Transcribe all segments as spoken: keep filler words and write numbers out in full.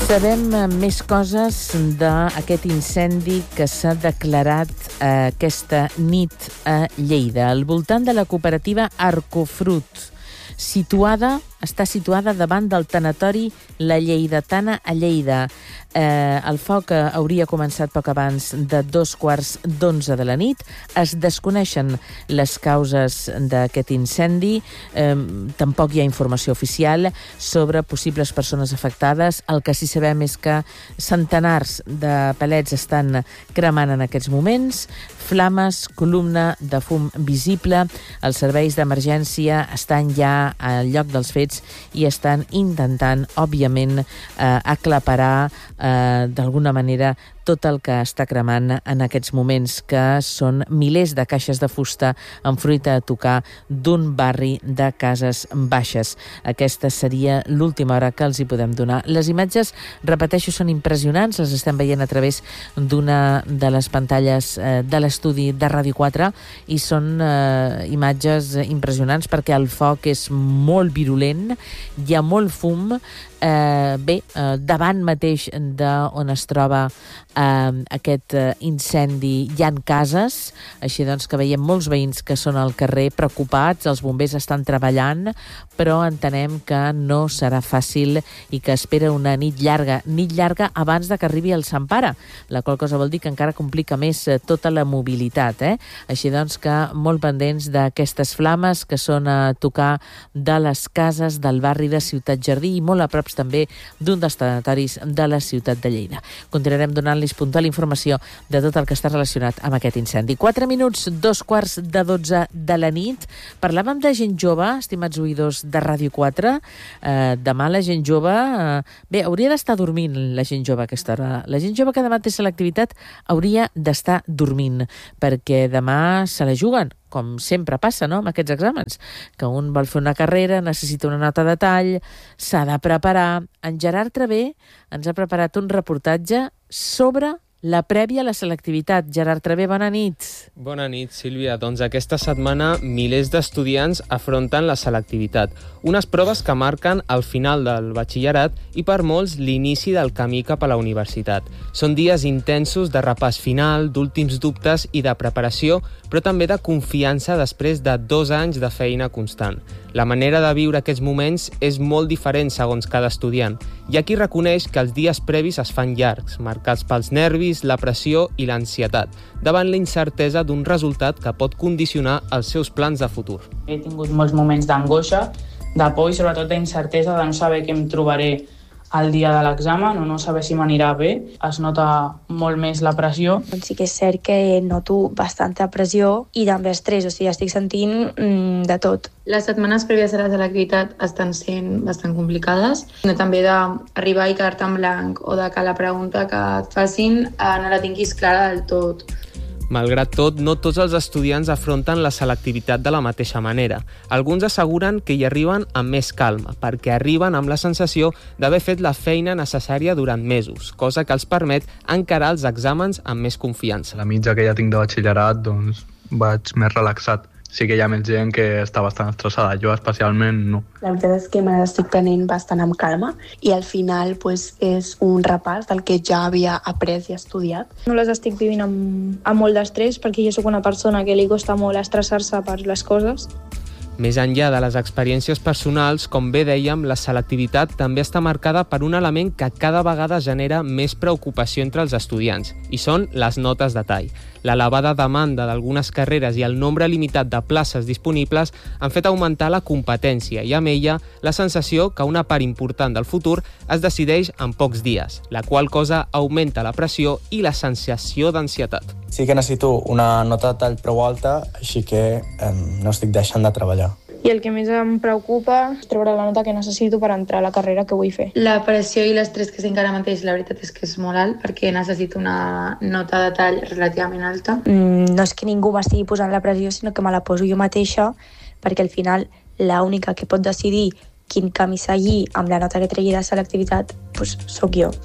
Sabem més coses d'aquest incendi que s'ha declarat eh, aquesta nit a Lleida, al voltant de la cooperativa Arcofrut, situada, està situada davant del tanatori La Lleidatana a Lleida. Eh, el foc hauria començat poc abans de dos quarts d'onze de la nit. Es desconeixen les causes d'aquest incendi. Eh, tampoc hi ha informació oficial sobre possibles persones afectades. El que sí sabem és que centenars de palets estan cremant en aquests moments. Flames, columna de fum visible. Els serveis d'emergència estan ja al lloc dels fets i estan intentant, òbviament, eh, aclaparar eh, d'alguna manera tot el que està cremant en aquests moments, que són milers de caixes de fusta amb fruita a tocar d'un barri de cases baixes. Aquesta seria l'última hora que els hi podem donar. Les imatges, repeteixo, són impressionants. Les estem veient a través d'una de les pantalles eh, de l'estudi de Ràdio quatre i són eh, imatges impressionants perquè el foc és molt virulent, hi ha molt fum. Eh, bé, eh, davant mateix d'on es troba eh, aquest eh, incendi hi ha cases, així doncs que veiem molts veïns que són al carrer preocupats, els bombers estan treballant, però entenem que no serà fàcil i que espera una nit llarga, nit llarga abans de que arribi el Sant Pare, la qual cosa vol dir que encara complica més eh, tota la mobilitat, eh? Així doncs que molt pendents d'aquestes flames que són a tocar de les cases del barri de Ciutat Jardí i molt a prop també d'un dels tanatoris de la ciutat de Lleida. Continuarem donant-los puntual informació de tot el que està relacionat amb aquest incendi. Quatre minuts, dos quarts de dotze de la nit. Parlàvem de gent jove, estimats oïdors de Ràdio quatre. Eh, demà la gent jove... Eh, bé, hauria d'estar dormint la gent jove a aquesta hora. La gent jove que demà té selectivitat hauria d'estar dormint, perquè demà se la juguen, com sempre passa, no?, amb aquests exàmens, que un vol fer una carrera, necessita una nota de tall, s'ha de preparar. En Gerard Travé ens ha preparat un reportatge sobre la prèvia a la selectivitat. Gerard Travé, bona nit. Bona nit, Sílvia. Doncs aquesta setmana milers d'estudiants afronten la selectivitat, unes proves que marquen el final del batxillerat i per molts l'inici del camí cap a la universitat. Són dies intensos de repàs final, d'últims dubtes i de preparació, però també de confiança després de dos anys de feina constant. La manera de viure aquests moments és molt diferent segons cada estudiant. Hi ha qui reconeix que els dies previs es fan llargs, marcats pels nervis, la pressió i l'ansietat, davant la incertesa d'un resultat que pot condicionar els seus plans de futur. He tingut molts moments d'angoixa, de por i sobretot d'incertesa de no saber què em trobaré el dia de l'examen o no saber si m'anirà bé. Es nota molt més la pressió. Doncs sí que és cert que noto bastanta pressió i també estrès, o sigui, estic sentint mm, de tot. Les setmanes prèvies a la selectivitat estan sent bastant complicades. També d'arribar i quedar-te en blanc o de que la pregunta que et facin eh, no la tinguis clara del tot. Malgrat tot, no tots els estudiants afronten la selectivitat de la mateixa manera. Alguns asseguren que hi arriben amb més calma, perquè arriben amb la sensació d'haver fet la feina necessària durant mesos, cosa que els permet encarar els exàmens amb més confiança. La mitja que ja tinc de batxillerat, doncs, vaig més relaxat. Sí que hi ha més gent que està bastant estressada, jo especialment no. La veritat és que me l'estic prenent bastant amb calma i al final pues, és un repàs del que ja havia après i estudiat. No les estic vivint amb, amb molt d'estrès perquè jo sóc una persona que li costa molt estressar-se per les coses. Més enllà de les experiències personals, com bé dèiem, la selectivitat també està marcada per un element que cada vegada genera més preocupació entre els estudiants, i són les notes de tall. L'elevada demanda d'algunes carreres i el nombre limitat de places disponibles han fet augmentar la competència i, amb ella, la sensació que una part important del futur es decideix en pocs dies, la qual cosa augmenta la pressió i la sensació d'ansietat. Sí que necessito una nota de tall prou alta, així que eh, no estic deixant de treballar. I el que més em preocupa és treure la nota que necessito per entrar a la carrera que vull fer. La pressió i l'estrès que sent ara mateix, la veritat és que és molt alt, perquè necessito una nota de tall relativament alta. Mm, no és que ningú m'estigui posant la pressió, sinó que me la poso jo mateixa, perquè al final l'única que pot decidir quin camí seguir amb la nota que tregui de selectivitat doncs, sóc jo.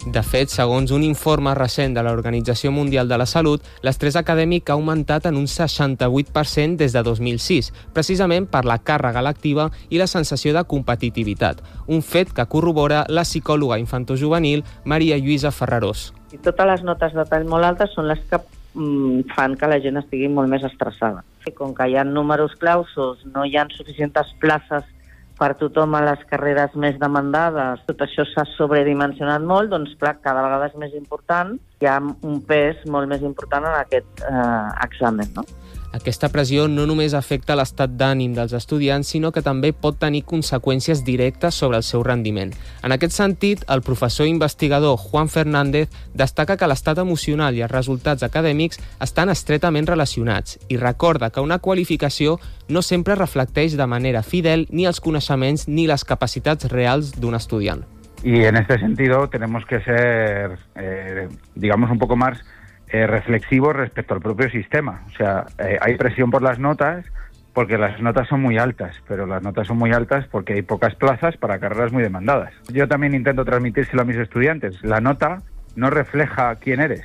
De fet, segons un informe recent de l'Organització Mundial de la Salut, l'estrès acadèmic ha augmentat en un seixanta-vuit per cent des de dos mil sis, precisament per la càrrega lectiva i la sensació de competitivitat, un fet que corrobora la psicòloga infantojuvenil Maria Lluïsa Ferrarós. I totes les notes de tall molt altes són les que mm, fan que la gent estigui molt més estressada. I com que hi ha números clausos, no hi ha suficients places per tothom a les carreres més demandades, tot això s'ha sobredimensionat molt, doncs clar, cada vegada és més important, hi ha un pes molt més important en aquest eh, examen, no? Aquesta pressió no només afecta l'estat d'ànim dels estudiants, sinó que també pot tenir conseqüències directes sobre el seu rendiment. En aquest sentit, el professor investigador Juan Fernández destaca que l'estat emocional i els resultats acadèmics estan estretament relacionats i recorda que una qualificació no sempre reflecteix de manera fidel ni els coneixements ni les capacitats reals d'un estudiant. Y en este sentido tenemos que ser, eh, digamos, un poco más Eh, reflexivos respecto al propio sistema. O sea, eh, hay presión por las notas porque las notas son muy altas, pero las notas son muy altas porque hay pocas plazas para carreras muy demandadas. Yo también intento transmitírselo a mis estudiantes. La nota no refleja quién eres,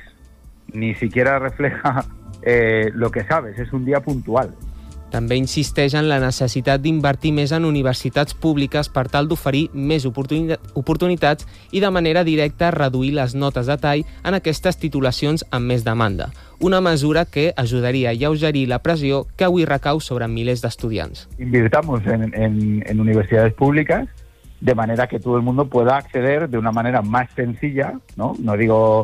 ni siquiera refleja eh, lo que sabes, es un día puntual. També insisteix en la necessitat d'invertir més en universitats públiques per tal d'oferir més oportunitats i de manera directa reduir les notes de tall en aquestes titulacions amb més demanda. Una mesura que ajudaria a alleugerir la pressió que avui recau sobre milers d'estudiants. Invirtamos en, en, en universidades públicas de manera que todo el mundo pueda acceder de una manera más sencilla, ¿no? No digo,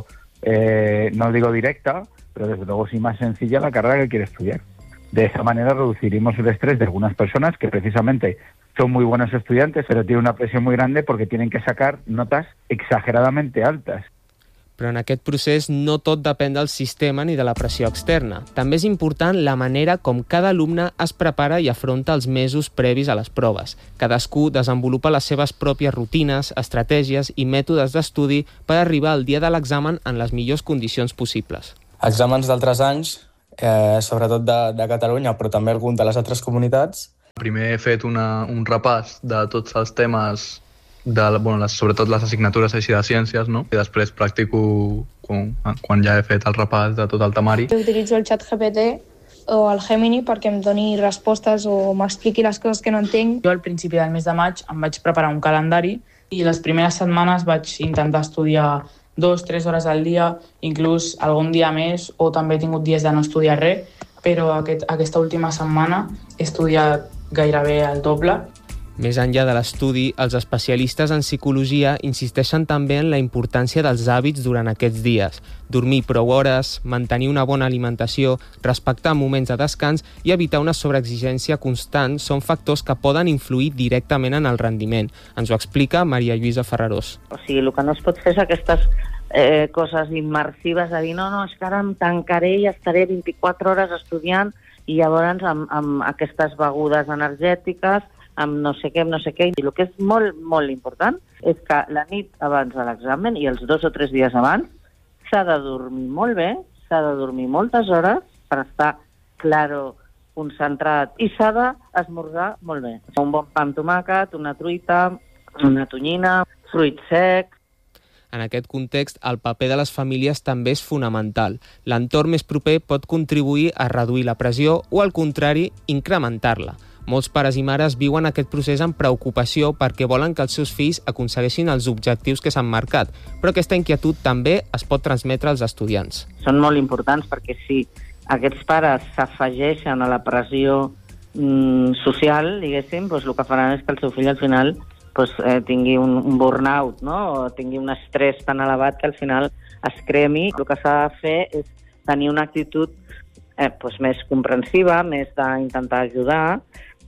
eh, no digo directa, pero desde luego sí más sencilla la carrera que quiere estudiar. De esa manera reduciríamos el estrés de algunas personas que precisamente son muy buenos estudiantes, pero tienen una presión muy grande porque tienen que sacar notas exageradamente altas. Però en aquest procés no tot depèn del sistema ni de la pressió externa. També és important la manera com cada alumne es prepara i afronta els mesos previs a les proves. Cadascú desenvolupa les seves pròpies rutines, estratègies i mètodes d'estudi per arribar al dia de l'examen en les millors condicions possibles. Exàmens d'altres anys, eh, sobretot de, de Catalunya, però també algun de les altres comunitats. Primer he fet una, un repàs de tots els temes, de, bueno, les, sobretot les assignatures així de ciències, no? I després practico quan, quan ja he fet el repàs de tot el temari. Utilitzo el xat G P T o el Gemini perquè em doni respostes o m'expliqui les coses que no entenc. Jo al principi del mes de maig em vaig preparar un calendari i les primeres setmanes vaig intentar estudiar dos, tres hores al dia, inclús algun dia més, o també he tingut dies de no estudiar res, però aquest, aquesta última setmana he estudiat gairebé el doble. Més enllà de l'estudi, els especialistes en psicologia insisteixen també en la importància dels hàbits durant aquests dies. Dormir prou hores, mantenir una bona alimentació, respectar moments de descans i evitar una sobreexigència constant són factors que poden influir directament en el rendiment. Ens ho explica Maria Lluïsa Ferrarós. O sigui, el que no es pot fer és aquestes eh, coses immersives de dir no, no, és que ara em tancaré i estaré vint-i-quatre hores estudiant i llavors amb, amb aquestes begudes energètiques amb no sé què, amb no sé què. I el que és molt, molt important és que la nit abans de l'examen i els dos o tres dies abans s'ha de dormir molt bé, s'ha de dormir moltes hores per estar claro, concentrat, i s'ha d'esmorzar molt bé. Un bon pa amb tomàquet, una truita, una tonyina, fruits secs. En aquest context, el paper de les famílies també és fonamental. L'entorn més proper pot contribuir a reduir la pressió o, al contrari, incrementar-la. Molts pares i mares viuen aquest procés amb preocupació perquè volen que els seus fills aconsegueixin els objectius que s'han marcat, però aquesta inquietud també es pot transmetre als estudiants. Són molt importants perquè si aquests pares s'afegeixen a la pressió mm, social, diguéssim, doncs el que faran és que el seu fill al final doncs, eh, tingui un, un burnout, no? O tingui un estrès tan elevat que al final es cremi. El que s'ha de fer és tenir una actitud eh, doncs, més comprensiva, més d'intentar ajudar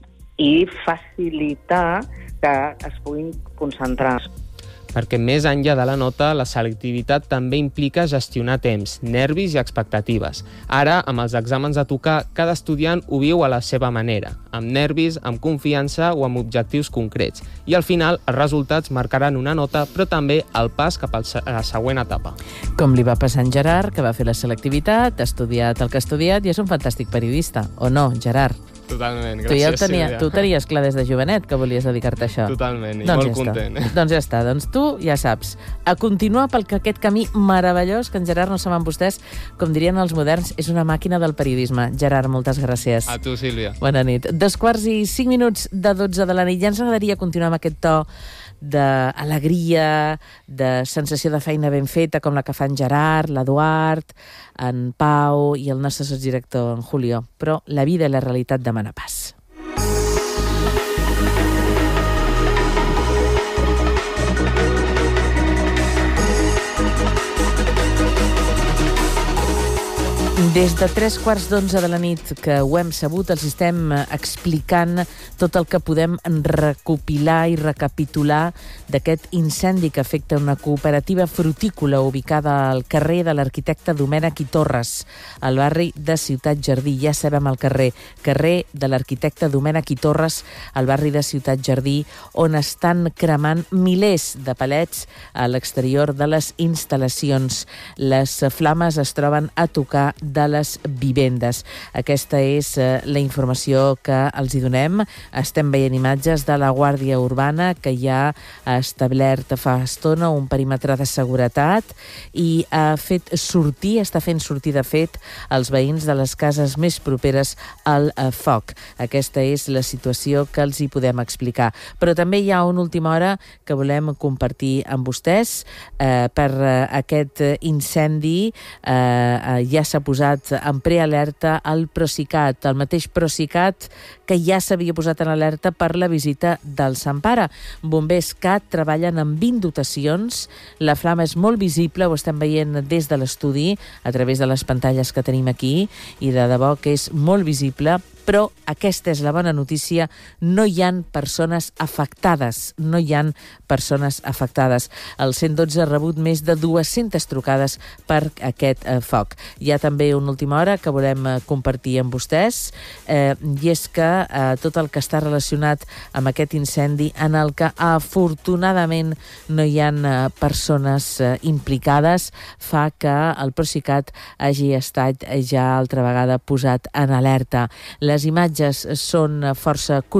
i facilitar que es puguin concentrar. Perquè més enllà de la nota, la selectivitat també implica gestionar temps, nervis i expectatives. Ara, amb els exàmens a tocar, cada estudiant ho viu a la seva manera, amb nervis, amb confiança o amb objectius concrets. I al final, els resultats marcaran una nota, però també el pas cap a la següent etapa. Com li va passar en Gerard, que va fer la selectivitat, ha estudiat el que ha estudiat i és un fantàstic periodista. O no, Gerard? Totalment, Tu ja gràcies, ho tenia, Sílvia. tu ho tenies clar des de jovenet que volies dedicar-te a això. Totalment, i doncs molt ja content. Està. Doncs ja està, doncs tu ja saps. A continuar pel que aquest camí meravellós, que en Gerard no se amb vostès, com dirien els moderns, és una màquina del periodisme. Gerard, moltes gràcies. A tu, Sílvia. Bona nit. Dos quarts i cinc minuts de dotze de la nit. Ja ens agradaria continuar amb aquest to d'alegria, de sensació de feina ben feta, com la que fa en Gerard, l'Eduard, en Pau i el nostre sotsdirector, en Julio. Però la vida i la realitat demana pas. Des de tres quarts d'onze de la nit que ho hem sabut, els estem explicant tot el que podem recopilar i recapitular d'aquest incendi que afecta una cooperativa frutícola ubicada al carrer de l'arquitecte Domènec i Torres, al barri de Ciutat Jardí. Ja sabem el carrer, carrer de l'arquitecte Domènec i Torres, al barri de Ciutat Jardí, on estan cremant milers de palets a l'exterior de les instal·lacions. Les flames es troben a tocar de les vivendes. Aquesta és eh, la informació que els hi donem. Estem veient imatges de la Guàrdia Urbana, que ja ha establert fa estona un perímetre de seguretat i ha fet sortir, està fent sortir de fet els veïns de les cases més properes al eh, foc. Aquesta és la situació que els hi podem explicar. Però també hi ha una última hora que volem compartir amb vostès eh, per eh, aquest incendi. Eh, eh, ja s'ha posat en prealerta el Procicat, el mateix Procicat que ja s'havia posat en alerta per la visita del Sant Pare. Bombers C A T treballen amb vint dotacions, la flama és molt visible, ho estem veient des de l'estudi, a través de les pantalles que tenim aquí, i de debò que és molt visible, però aquesta és la bona notícia, no hi ha persones afectades, no hi ha persones afectades. El cent dotze ha rebut més de dues-centes trucades per aquest eh, foc. Hi ha també una última hora que volem eh, compartir amb vostès, eh, i és que eh, tot el que està relacionat amb aquest incendi, en el que afortunadament no hi ha eh, persones eh, implicades, fa que el Procicat hagi estat ja altra vegada posat en alerta. Les imatges són força